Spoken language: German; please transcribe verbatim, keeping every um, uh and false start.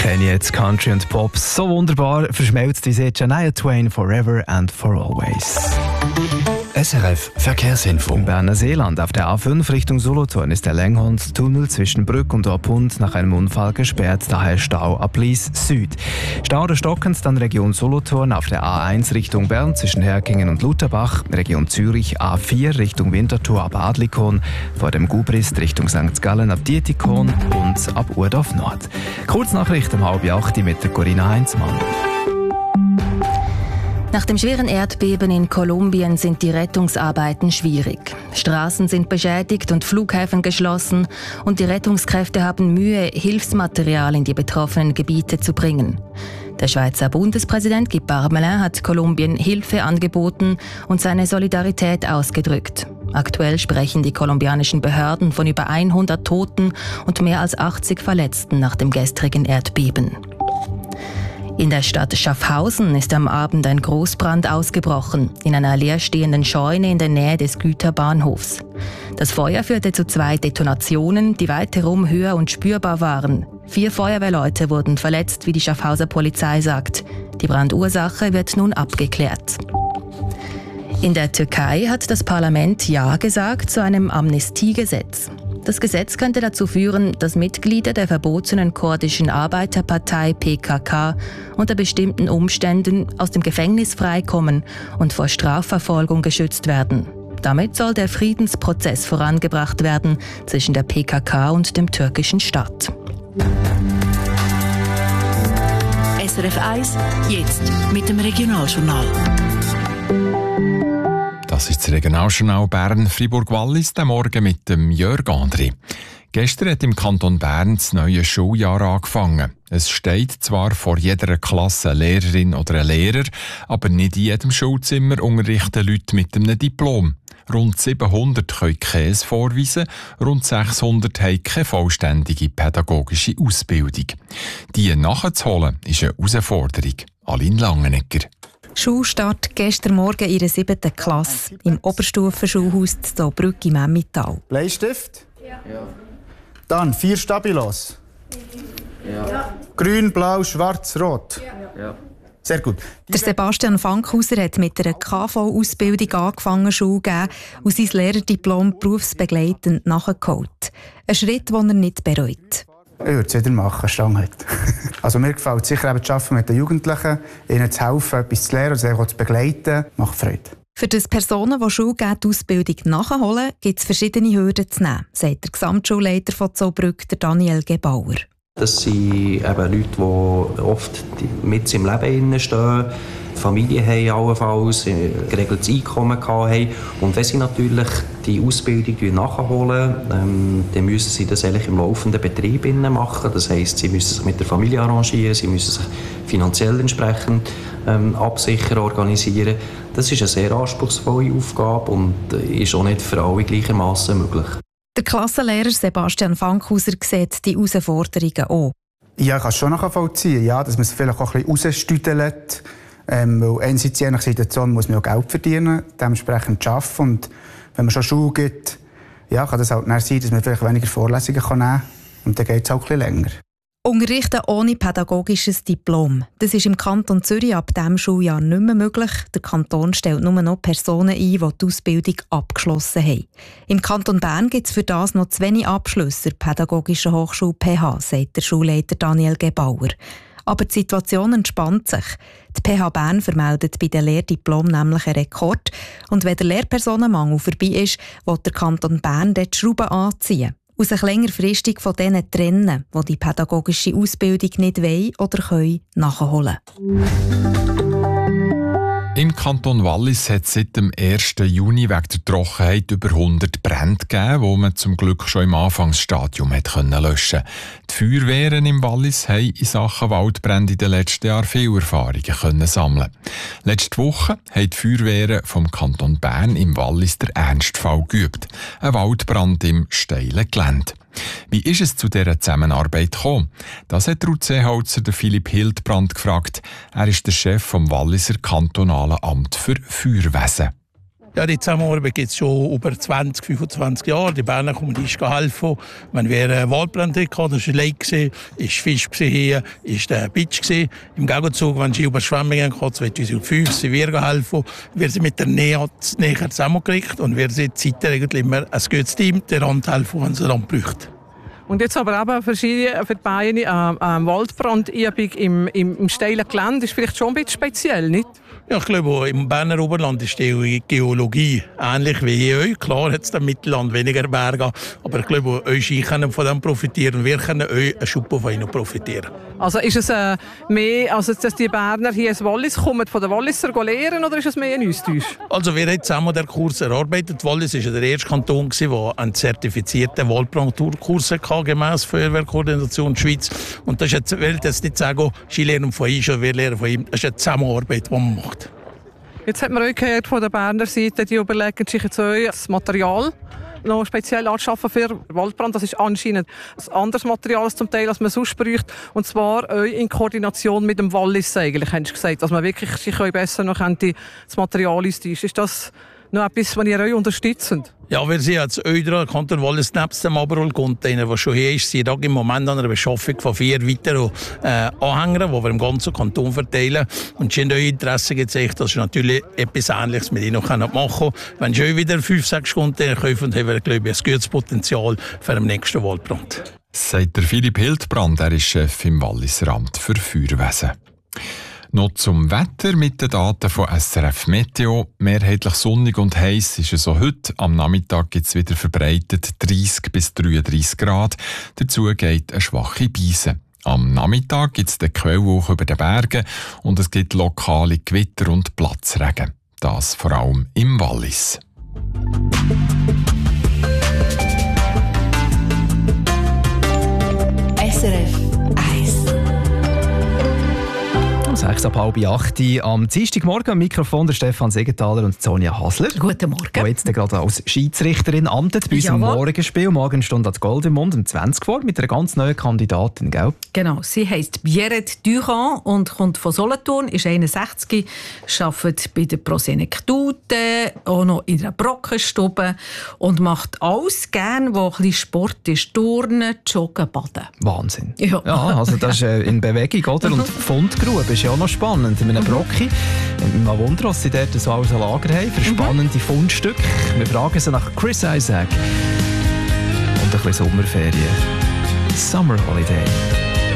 Kenne jetzt Country und Pop so wunderbar verschmelzt wie sie Shania Twain Forever and for Always. S R F Verkehrsinfo. Im Berner Seeland auf der A fünf Richtung Solothurn ist der Lenghornstunnel zwischen Brück und Orpund nach einem Unfall gesperrt, daher Stau ab Lies Süd. Stau oder stockend dann Region Solothurn auf der A eins Richtung Bern zwischen Herkingen und Lutherbach, Region Zürich A vier Richtung Winterthur ab Adlikon, vor dem Gubrist Richtung Sankt Gallen ab Dietikon und ab Urdorf Nord. Kurznachricht um halb acht mit der Corinna Heinzmann. Nach dem schweren Erdbeben in Kolumbien sind die Rettungsarbeiten schwierig. Straßen sind beschädigt und Flughäfen geschlossen und die Rettungskräfte haben Mühe, Hilfsmaterial in die betroffenen Gebiete zu bringen. Der Schweizer Bundespräsident Guy Parmelin hat Kolumbien Hilfe angeboten und seine Solidarität ausgedrückt. Aktuell sprechen die kolumbianischen Behörden von über hundert Toten und mehr als achtzig Verletzten nach dem gestrigen Erdbeben. In der Stadt Schaffhausen ist am Abend ein Großbrand ausgebrochen, in einer leerstehenden Scheune in der Nähe des Güterbahnhofs. Das Feuer führte zu zwei Detonationen, die weiterum höher und spürbar waren. Vier Feuerwehrleute wurden verletzt, wie die Schaffhauser Polizei sagt. Die Brandursache wird nun abgeklärt. In der Türkei hat das Parlament Ja gesagt zu einem Amnestiegesetz. Das Gesetz könnte dazu führen, dass Mitglieder der verbotenen kurdischen Arbeiterpartei P K K unter bestimmten Umständen aus dem Gefängnis freikommen und vor Strafverfolgung geschützt werden. Damit soll der Friedensprozess vorangebracht werden zwischen der P K K und dem türkischen Staat. S R F eins, jetzt mit dem Regionaljournal. Das ist das Regionaljournal Bern Fribourg-Wallis, der Morgen mit dem Jörg André. Gestern hat im Kanton Bern das neue Schuljahr angefangen. Es steht zwar vor jeder Klasse eine Lehrerin oder ein Lehrer, aber nicht in jedem Schulzimmer unterrichten Leute mit einem Diplom. Rund siebenhundert können Käse vorweisen, rund sechshundert haben keine vollständige pädagogische Ausbildung. Die nachzuholen ist eine Herausforderung. Aline Langenegger. Schulstart gestern Morgen in der siebten Klasse im Oberstufenschulhaus in Zollbrück im Emmental. Bleistift? Ja. Dann vier Stabilos? Ja. Grün, blau, schwarz, rot? Ja. Sehr gut. Der Sebastian Fankhauser hat mit einer K V-Ausbildung angefangen, Schule zu geben und sein Lehrerdiplom berufsbegleitend nachgeholt. Ein Schritt, den er nicht bereut. Ich würde es wieder machen, Stand heute. Also mir gefällt sicher eben das Arbeiten mit den Jugendlichen, ihnen zu helfen, etwas zu lernen, sie zu begleiten, macht Freude. Für das Personen, die Schule geben, die Ausbildung nachholen, gibt es verschiedene Hürden zu nehmen, sagt der Gesamtschulleiter von Zollbrück, Daniel Gebauer. Das sind eben Leute, die oft mit im Leben stehen, Familie haben allenfalls, ein geregeltes Einkommen haben. Und wenn sie natürlich die Ausbildung nachholen, ähm, dann müssen sie das eigentlich im laufenden Betrieb machen. Das heisst, sie müssen sich mit der Familie arrangieren, sie müssen sich finanziell entsprechend ähm, absichern, organisieren. Das ist eine sehr anspruchsvolle Aufgabe und ist auch nicht für alle gleichermaßen möglich. Der Klassenlehrer Sebastian Fankhauser sieht die Herausforderungen auch. Ja, ich kann es schon nachvollziehen, ja, dass man es vielleicht auch ein bisschen rausstüdelt. Ähm, weil einerseits je nach Situation muss man auch Geld verdienen, dementsprechend arbeiten. Und wenn man schon Schule gibt, ja, kann das halt sein, dass man vielleicht weniger Vorlesungen kann nehmen kann. Und dann geht es auch ein bisschen länger. Unterrichten ohne pädagogisches Diplom. Das ist im Kanton Zürich ab diesem Schuljahr nicht mehr möglich. Der Kanton stellt nur noch Personen ein, die die Ausbildung abgeschlossen haben. Im Kanton Bern gibt es für das noch zu wenig Abschlüsse der Pädagogischen Hochschule P H, sagt der Schulleiter Daniel Gebauer. Aber die Situation entspannt sich. Die P H Bern vermeldet bei den Lehrdiplomen nämlich einen Rekord. Und wenn der Lehrpersonenmangel vorbei ist, will der Kanton Bern dort die Schrauben anziehen. Und sich längerfristig von denen trennen, die die pädagogische Ausbildung nicht wollen oder können nachholen. Im Kanton Wallis hat es seit dem ersten Juni wegen der Trockenheit über hundert Brände gegeben, die man zum Glück schon im Anfangsstadium hat löschen konnte. Die Feuerwehren im Wallis haben in Sachen Waldbrände in den letzten Jahren viele Erfahrungen können sammeln. Letzte Woche haben die Feuerwehren vom Kanton Bern im Wallis den Ernstfall geübt. Ein Waldbrand im steilen Gelände. Wie ist es zu dieser Zusammenarbeit gekommen? Das hat Ruth Seeholzer den Philipp Hildbrand gefragt. Er ist der Chef vom Walliser Kantonalen Amt für Feuerwesen. Ja, die Zusammenarbeit gibt es schon über zwanzig, fünfundzwanzig Jahre. Die Berner kommen uns helfen. Wenn wir einen Waldbrand hatten, das war Lake, war Fisch hier, ist der Bitch. Im Gegenzug, wenn sie Überschwemmungen hatten, zweitausendfünf, sind wir helfen. Wir sind mit der Nähe näher zusammengekriegt und wir sind seitdem immer ein gutes Team, der Land helfen, wenn es Land braucht. Und jetzt aber eben verschiedene für die Bayern äh, äh, Waldbrandübung im, im, im steilen Gelände ist vielleicht schon ein bisschen speziell, nicht? Ja, ich glaube, im Berner Oberland ist die Geologie ähnlich wie in euch. Klar hat es im Mittelland weniger Berge, aber ich glaube, euch können von dem profitieren und wir können euch einen Schub von ihnen profitieren. Also ist es äh, mehr, also dass die Berner hier ins Wallis kommen, von den Walliser lernen, oder ist es mehr ein Austausch? Also wir haben zusammen den Kurs erarbeitet. Wallis war der erste Kanton, der einen zertifizierten Waldbrandkurs hatte, gemäss Feuerwehrkoordination Schweiz. Und das ist jetzt, ich will jetzt nicht sagen, sie lernen von ihm, wir lernen von ihm. Das ist eine Zusammenarbeit, die man macht. Jetzt hat man auch gehört von der Berner Seite, die überlegen sich jetzt auch das Material noch speziell anschaffen für Waldbrand. Das ist anscheinend ein anderes Material zum Teil, als man sonst bräuchte. Und zwar auch in Koordination mit dem Wallis eigentlich, haben sie gesagt. Dass man wirklich sich besser noch das Material austauschen. Ist das noch etwas, was ihr euch unterstützt? Ja, wir sind jetzt euch dran, Kanton Wallis nebst dem Aberol-Container, der schon hier ist, sind im Moment an einer Beschaffung von vier weiteren äh, Anhängern, die wir im ganzen Kanton verteilen. Und sie haben euch Interesse gezeigt, dass sie natürlich etwas Ähnliches mit ihnen machen können. Wenn sie euch wieder fünf, sechs Container kaufen, haben wir, glaube ich, ein gutes Potenzial für den nächsten Waldbrand. Sagt der Philipp Hildbrand, er ist Chef im Walliser Amt für Feuerwesen. Noch zum Wetter mit den Daten von S R F Meteo. Mehrheitlich sonnig und heiß ist es auch heute. Am Nachmittag gibt es wieder verbreitet dreißig bis dreiunddreißig Grad. Dazu geht eine schwache Brise. Am Nachmittag gibt es den Quellwolk über den Bergen und es gibt lokale Gewitter und Platzregen. Das vor allem im Wallis. S R F sechs ab halb acht am Dienstagmorgen am Mikrofon der Stefan Segenthaler und Sonja Hasler. Guten Morgen. Die jetzt gerade als Schiedsrichterin amtet bei unserem Morgenspiel. Morgen steht an Goldemund um zwanzig vor mit einer ganz neuen Kandidatin, gell? Genau, sie heisst Bjerret Durand und kommt von Solothurn, ist einundsechzig, arbeitet bei der Prosenektute, auch noch in einer Brockenstube und macht alles gerne, was ein bisschen Sport ist. Turnen, Joggen, Baden. Wahnsinn. Ja, ja also das ist in Bewegung, oder? Und Fundgrube ist ja auch noch spannend. In einem Brocki, in einem Wunder, was sie dort so als Lager haben, für spannende Fundstücke. Wir fragen sie nach Chris Isaak und ein bisschen Sommerferien. Summer Holiday.